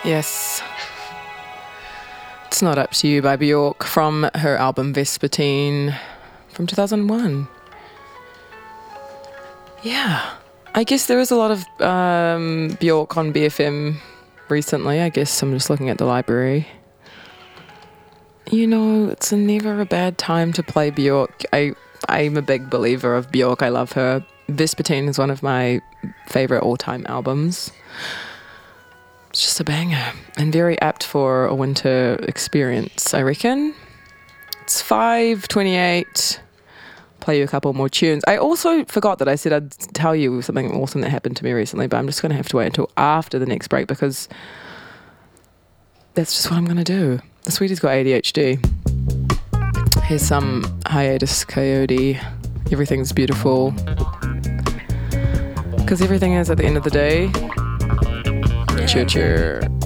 Yes. It's Not Up to You by Bjork from her album Vespertine from 2001. Yeah. I guess there is a lot of Bjork on BFM recently. I guess I'm just looking at the library. You know, it's never a bad time to play Bjork. I'm a big believer of Bjork. I love her. Vespertine is one of my favourite all-time albums. It's just a banger and very apt for a winter experience, I reckon. It's 5:28. Play you a couple more tunes. I also forgot that I said I'd tell you something awesome that happened to me recently, but I'm just going to have to wait until after the next break because that's just what I'm going to do. The sweetie's got ADHD. Here's some Hiatus Coyote. Everything's beautiful. Because everything is at the end of the day. Choo-choo.